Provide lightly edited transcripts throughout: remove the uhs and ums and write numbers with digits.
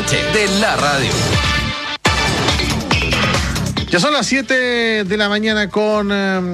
trasnoche de la radio. Ya son las 7 de la mañana con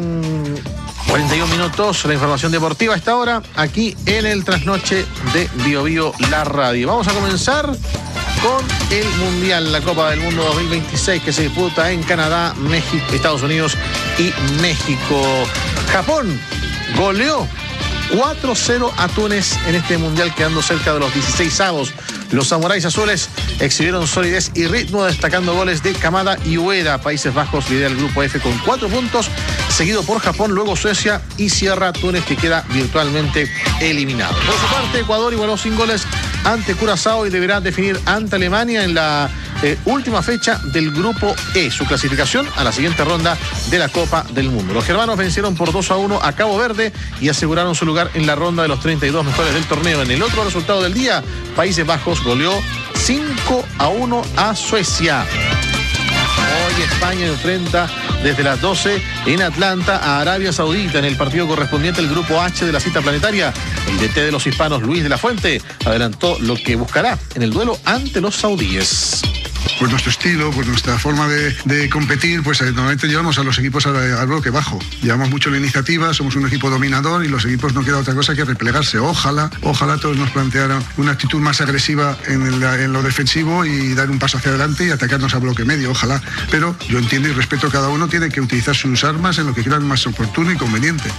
41 minutos. La información deportiva a esta hora, aquí en el trasnoche de Bio Bio, la radio. Vamos a comenzar con el Mundial, la Copa del Mundo 2026, que se disputa en Canadá, México, Estados Unidos y México. Japón goleó 4-0 a Túnez en este Mundial, quedando cerca de los 16avos. Los samuráis azules exhibieron solidez y ritmo, destacando goles de Kamada y Ueda. Países Bajos lidera el grupo F con 4 puntos, seguido por Japón, luego Suecia y cierra Túnez, que queda virtualmente eliminado. Por su parte, Ecuador igualó sin goles ante Curazao y deberá definir ante Alemania en la última fecha del grupo E, su clasificación a la siguiente ronda de la Copa del Mundo. Los germanos vencieron por 2-1 a Cabo Verde y aseguraron su lugar en la ronda de los 32 mejores del torneo. En el otro resultado del día, Países Bajos goleó 5-1 a Suecia. Hoy España enfrenta desde las 12 en Atlanta a Arabia Saudita en el partido correspondiente al grupo H de la cita planetaria. El DT de los hispanos, Luis de la Fuente, adelantó lo que buscará en el duelo ante los saudíes. Pues nuestro estilo, pues nuestra forma de competir, pues normalmente llevamos a los equipos al bloque bajo. Llevamos mucho la iniciativa, somos un equipo dominador y los equipos no queda otra cosa que replegarse. Ojalá todos nos plantearan una actitud más agresiva en lo defensivo y dar un paso hacia adelante y atacarnos a bloque medio, ojalá. Pero yo entiendo y respeto, cada uno tiene que utilizar sus armas en lo que crean más oportuno y conveniente.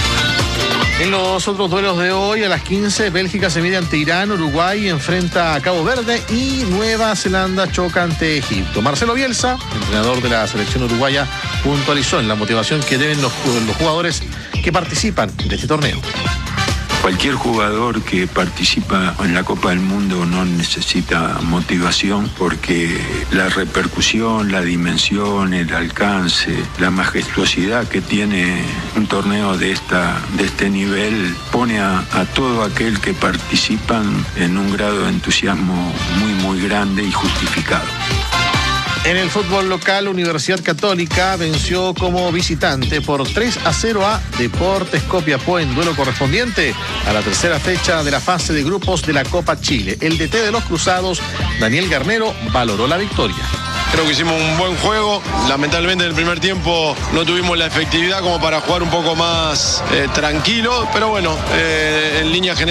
En los otros duelos de hoy, a las 15, Bélgica se mide ante Irán, Uruguay enfrenta a Cabo Verde y Nueva Zelanda choca ante Egipto. Marcelo Bielsa, entrenador de la selección uruguaya, puntualizó en la motivación que deben los jugadores que participan de este torneo. Cualquier jugador que participa en la Copa del Mundo no necesita motivación, porque la repercusión, la dimensión, el alcance, la majestuosidad que tiene un torneo de este nivel pone a todo aquel que participan en un grado de entusiasmo muy grande y justificado. En el fútbol local, Universidad Católica venció como visitante por 3-0 a Deportes Copiapó en duelo correspondiente a la tercera fecha de la fase de grupos de la Copa Chile. El DT de los Cruzados, Daniel Garnero, valoró la victoria. Creo que hicimos un buen juego. Lamentablemente en el primer tiempo no tuvimos la efectividad como para jugar un poco más tranquilo, pero bueno, en línea general